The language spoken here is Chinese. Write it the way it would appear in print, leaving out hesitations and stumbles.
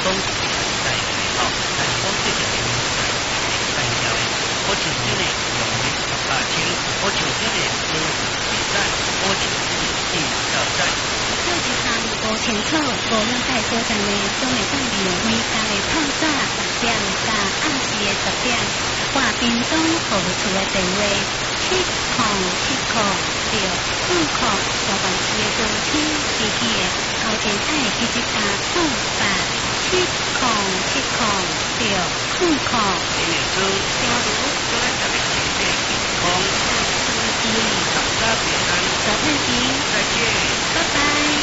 讲在哦，但是讲这个是在了的，我像这个用的18,000，我像这个50载，我像这个100载。 做一项无清楚、无了解所在的，总会当利用每天的透早6点到暗时的10点，挂屏中服务处的电话7070655，大办市的中心机器的后前爱记一加空8 7070655。 因为做正如做咱大家身体健康，大家平安， 小太极， 再见， 拜拜。